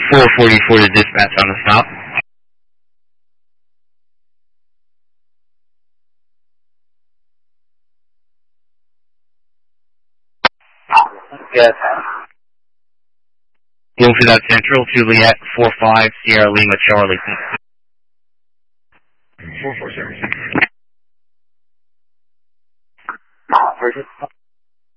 444 to dispatch on the stop. Yes. Bloomfield Central, Juliet 45 Sierra Lima Charlie. 447.